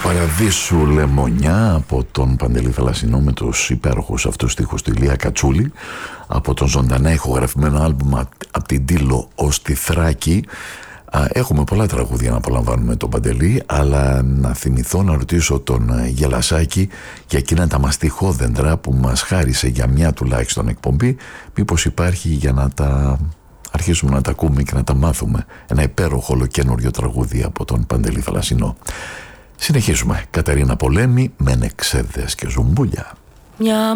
Παραδείσου Λεμονιά από τον Παντελή Θαλασσινό με τους υπέροχους αυτούς στίχους του Ηλία Κατσούλη από τον ζωντανά ηχογραφημένο άλμπουμ από την Τήλο ως τη Θράκη. Έχουμε πολλά τραγούδια να απολαμβάνουμε τον Παντελή, αλλά να θυμηθώ να ρωτήσω τον Γελασάκη για εκείνα τα μαστιχόδεντρα που μας χάρισε για μια τουλάχιστον εκπομπή, μήπως υπάρχει για να τα αρχίσουμε να τα ακούμε και να τα μάθουμε. Ένα υπέροχο ολοκένουργιο τραγούδι από τον Παντελή Θαλασσινό. Συνεχίζουμε. Κατερίνα Πολέμη με νεξέδες και ζουμπούλια. Μια